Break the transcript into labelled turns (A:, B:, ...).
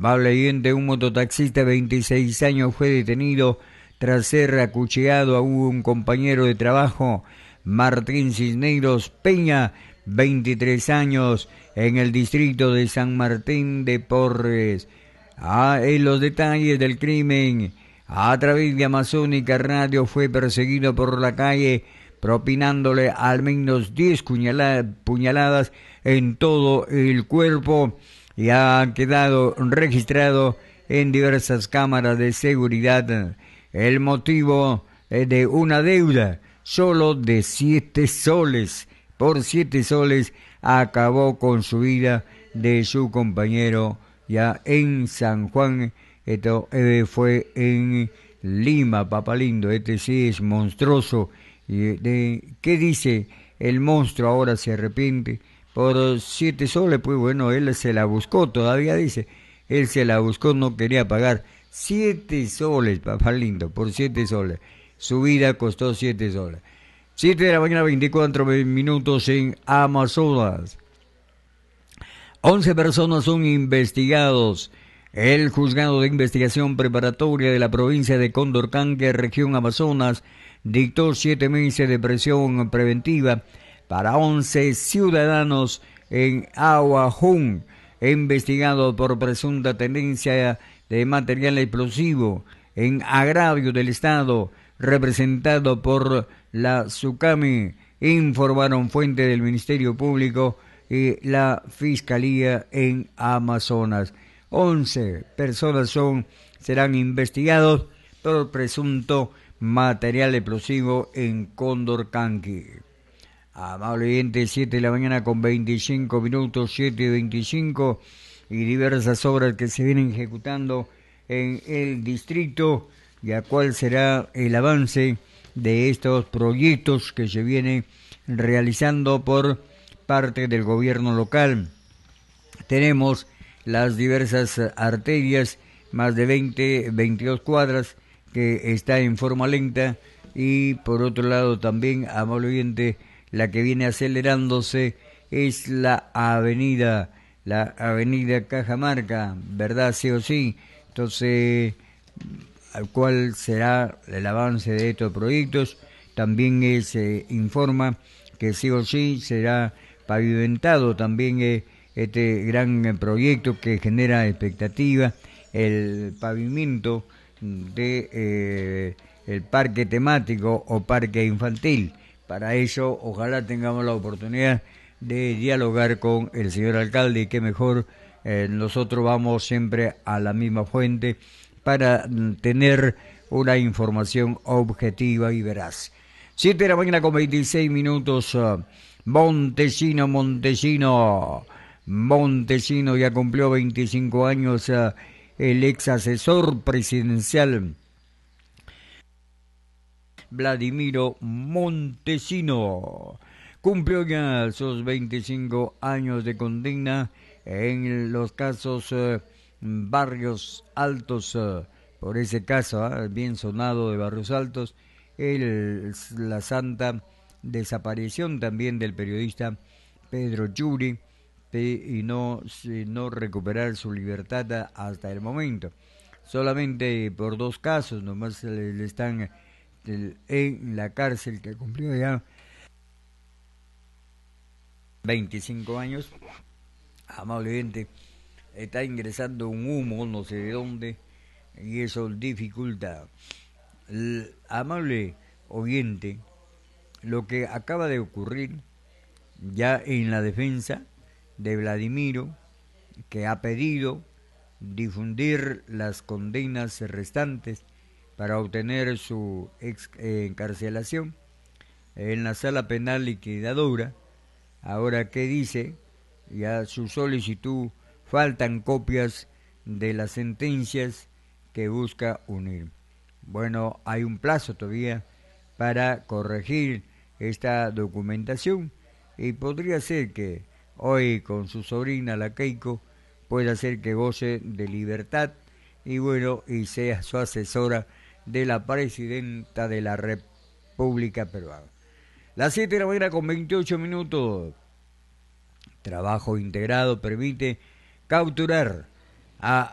A: Amable oyente, un mototaxista de 26 años fue detenido tras ser acuchillado a un compañero de trabajo, Martín Cisneros Peña, 23 años, en el distrito de San Martín de Porres. En los detalles del crimen, a través de Amazónica Radio fue perseguido por la calle, propinándole al menos 10 puñaladas en todo el cuerpo, y ha quedado registrado en diversas cámaras de seguridad. El motivo de una deuda solo de 7 soles. Por 7 soles acabó con su vida de su compañero ya en San Juan. Esto fue en Lima, papalindo. Este sí es monstruoso. ¿Qué dice el monstruo? Ahora se arrepiente. Por 7 soles, pues bueno, él se la buscó, todavía dice. Él se la buscó, no quería pagar. 7 soles, papalindo, por 7 soles. Su vida costó 7 soles. 7 de la mañana, 24 minutos en Amazonas. 11 personas son investigados. El juzgado de investigación preparatoria de la provincia de Condorcanqui, región Amazonas, dictó 7 meses de prisión preventiva para 11 ciudadanos en Aguajún, investigados por presunta tenencia de material explosivo en agravio del Estado, representado por la SUCAMI, informaron fuentes del Ministerio Público y la Fiscalía en Amazonas. 11 personas serán investigados por presunto material explosivo en Condorcanqui. Amable oyente, 7 de la mañana con 25 minutos, 7:25, y diversas obras que se vienen ejecutando en el distrito, y a cuál será el avance de estos proyectos que se vienen realizando por parte del gobierno local. Tenemos las diversas arterias, más de 22 cuadras, que está en forma lenta, y por otro lado también, amable oyente, la que viene acelerándose es la avenida Cajamarca, ¿verdad? Sí o sí. Entonces, al cual será el avance de estos proyectos. También se informa que sí o sí será pavimentado también este gran proyecto que genera expectativa, el pavimento de el parque temático o parque infantil. Para eso, ojalá tengamos la oportunidad de dialogar con el señor alcalde, y que mejor, nosotros vamos siempre a la misma fuente para tener una información objetiva y veraz. 7 de la mañana con 26 minutos. Montesino ya cumplió 25 años, el ex asesor presidencial Vladimiro Montesino cumplió ya sus 25 años de condena en los casos Barrios Altos, por ese caso bien sonado de Barrios Altos, la santa desaparición también del periodista Pedro Yuri, y no recuperar su libertad hasta el momento. Solamente por 2 casos nomás le están en la cárcel, que cumplió ya 25 años. Amable gente, está ingresando un humo no sé de dónde, y eso dificulta. Amable oyente, lo que acaba de ocurrir ya en la defensa de Vladimiro, que ha pedido difundir las condenas restantes para obtener su encarcelación en la sala penal liquidadora. Ahora, ¿qué dice? Ya su solicitud, faltan copias de las sentencias que busca unir. Bueno, hay un plazo todavía para corregir esta documentación, y podría ser que hoy, con su sobrina la Keiko, pueda ser que goce de libertad, y bueno, y sea su asesora de la presidenta de la República Peruana. Las 7 de la mañana con 28 minutos. Trabajo integrado permite capturar a